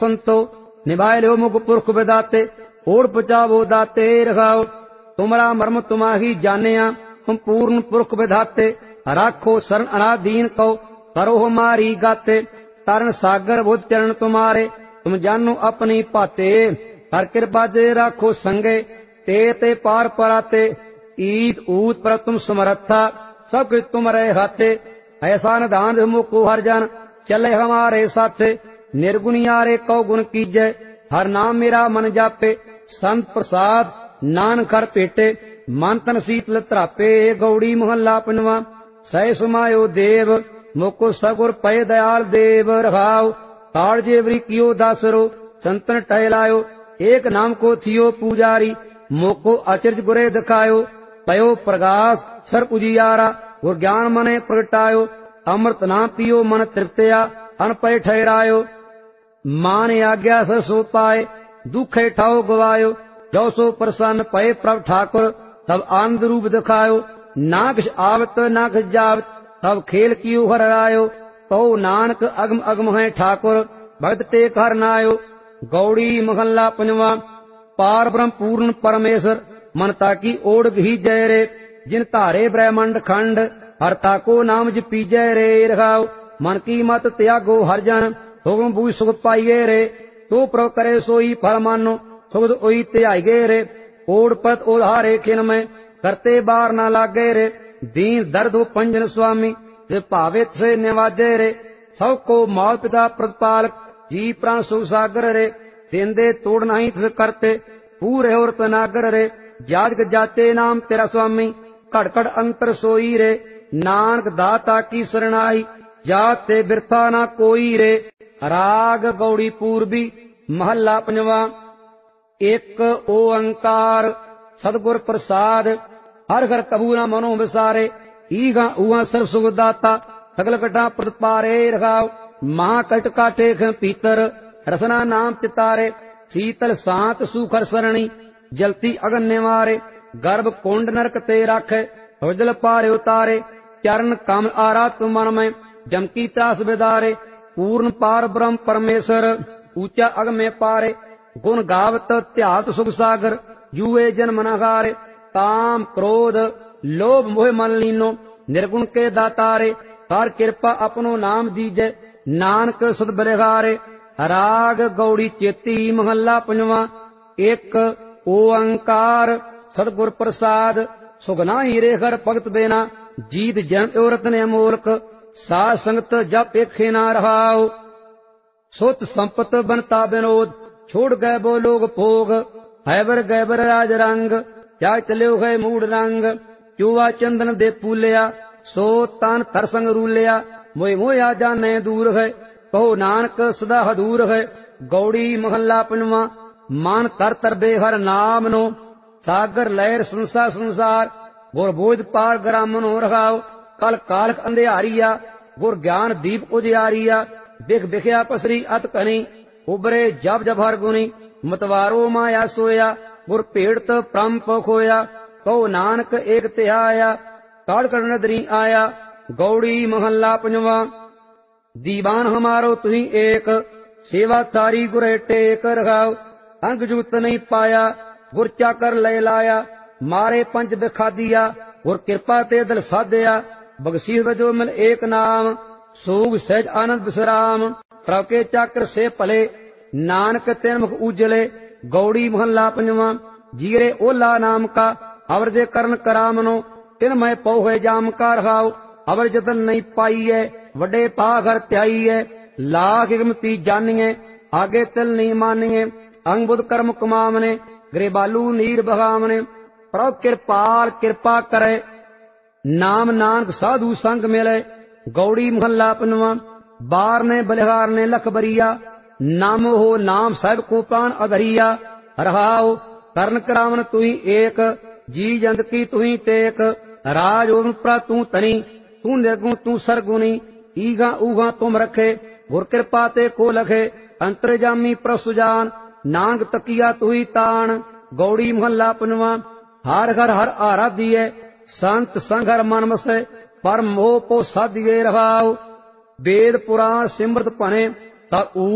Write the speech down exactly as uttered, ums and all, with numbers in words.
संतो निभाए लो मुख पुरख विदाते ओढ़ पचावो दाते रखाओ। तुमरा मर्म तुमाही जानिया तुम पूर्ण पुरख विधाते राखो शरण अनादीन को करो हमारी गाते। तरन सागर बुध चरण तुम्हारे तुम जानो अपनी पाते हर कृपा जे राखो संगे ते ते पार पराते। ईद ऊत पर तुम समर्था सब कुछ तुम्हारे हाथे ऐसा निधान मुको हर जन चले हमारे साथे। निर्गुणियारे कौ गुण कीजय हर नाम मेरा मन जापे। संत प्रसाद नान कर पेटे मन तन शीतल त्रापे। गौड़ी मोहल्ला पंजवा सह समायो देव मोको सगुर पय दयाल देव रखाओ। काल जेवरी कियो दासरो संतन टहलायो एक नाम को थियो पूजारी मोको आचर्य गुरे दिखायो। पयो प्रकाश सर उजियारा गुर ज्ञान मने प्रगटायो। अमृत नाम पियो मन तृप्तया अनपय ठहरायो। मान आज्ञा सो पाए दुखे ठाओ गवायो। जो सो प्रसन्न पय प्रभ ठाकुर तब आनंद रूप दिखायो। ना किछ आवत ना किछ जावत तब खेल कियो हर आयो। तो नानक अगम अगम है ठाकुर भक्त टेक हर नायो। गौड़ी महल्ला पंजवा पार ब्रह्म पूर्ण परमेश्वर मन ताकी ओढ़ भी जय रे। जिन धारे ब्रह्मंड खंड हर ताको नाम जपी जय रे रखाओ। मन की मत त्यागो हर जन हुक्म बूझ सुख पाइये रे। तो प्रभ करे सोई फल मानो सुख ओई त्यागे रे। ओढ़ पत ओधारे खिन में करते बार ना लागे रे। दीन दर्द हो पंजन स्वामी जे भावे से निवाजे रे। सब को मात पिता प्रतिपालक जी प्राण सुख सागर रे। देंदे तोड़ नहीं तिस करते पूरे और तनागर रे। जाजक जाते नाम तेरा स्वामी कड़ कड़ अंतर सोई रे। नानक दाता की शरणाई जाते बिरथा ना कोई रे। राग गौड़ी पूर्वी महल्ला पंजवा एक ओंकार सदगुर प्रसाद हर घर कबू न मनो विसारे। ईगा उआ सर्व सुख दाता सगल कटा प्रतिपारे रखाओ। महाकट काटे पीतर रसना नाम चितारे। शीतल सांत सुखर सरणी जलती अगन निवारे। गर्भ कुंड नरक ते राखे उजल पारे उतारे। चरण कम आरा तुम मन में जमकी त्रास बिदारे। पूर्ण पार ब्रह्म परमेश्वर ऊंचा अग में पारे। गुण गावत त्यात सुख सागर जुए जन्म नगारे। काम क्रोध लोभ मोह मन लीनो निर्गुण के दातारे। हर कृपा अपनो नाम दीजे नानक सद बलिहारे। राग गौड़ी चेती महल्ला पंजवा एक ओंकार सदगुर प्रसाद सुगना ही रेखर भगत बेना। जीत जन्म औरत ने अमोलक साध संगत जप एक ना रहाओ। सुत संपत बनता विनोद छोड़ गए वो लोग भोग। हैबर गैबर राज रंग क्या चलो गए मूड रंग। चूवा चंदन दे पूलिया सो तान थर संग रूलिया। मोह मोया जाने दूर है कहो नानक सदा हदूर है। गौड़ी महल्ला पंजवा मान तर तर बेहर नाम नो सागर लहर संसार संसार। गुर बोध पार ग्रामनो रखाओ। कल कालक अंधेरिया गुर ज्ञान दीप उजियारिया। बिख बिखया पसरी अत कनी उबरे जब जब हर गुनी। मतवारो माया सोया गुर पेड़त प्रम खोया। कहो नानक एक त्याया काल कर नदरी आया। गौड़ी महल्ला पंजवा दीवान हमारो तुही एक सेवा तारी गुरे टेक रखाओ। अंग जुगत नहीं पाया गुर चाकर ले लाया। मारे पंच बिखा दिया गुर कृपा ते दिल साधया। बगसीस बजो मिल एक नाम सोग सहज आनंद विश्राम। प्रभ के चाकर से पले नानक तेन मुख उजले। गौड़ी महल्ला पंजवा जीरे ओला नाम का अवर जे करण करामनो। तिन मैं पौ है जाम का रखाओ। अवर जतन नहीं पाई है वडे पा घर त्याई है। लाख गिमती जानिए आगे तिल नहीं मानिए। अंग बुध कर्म कुमामने ग्रेबालू नीर बगामने। प्रभ कृपाल कृपा करे नाम नानक साधु संग मिले। गौड़ी महल्ला पंजवा बार ने बलिहार ने लख बरिया। नाम हो नाम सब को प्राण अधरिया। रहाओ कर्ण करावन तुही एक जी जंत की तुही टेक। राज ओम प्रा तू तनी तू निर्गुण तू सरगुणी। ईगा ऊगा तुम रखे गुर कृपा ते को लखे। अंतर्जामी प्रसुजान नांग तकिया तुही तान। गौड़ी महल्ला पंजवा हर घर हर आराधिए संत संघर मन मसे परम मोह पो साधिए रहाओ। वेद पुराण सिमरत भने ता